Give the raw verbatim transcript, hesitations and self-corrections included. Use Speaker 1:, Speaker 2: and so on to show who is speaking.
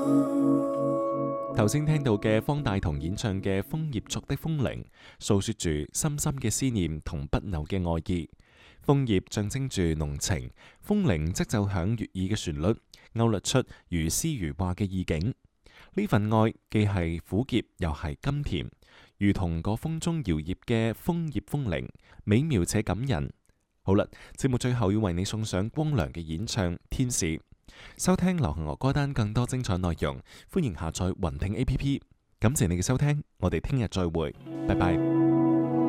Speaker 1: 頭先聽到嘅方大同演唱嘅《楓葉作的風鈴》，訴說住深深嘅思念同不朽嘅愛意。楓葉象徵住濃情，風鈴則奏響悅耳嘅旋律，勾勒出如詩如畫嘅意境。呢份愛既係苦澀又係甘甜，如同嗰風中搖曳嘅楓葉風鈴，美妙且感人。好啦，節目最後要為你送上光良嘅演唱《天使》。收聽流行樂歌單更多精彩內容，歡迎下載雲聽 A P P。感謝你嘅收聽，我哋聽日再會，拜拜。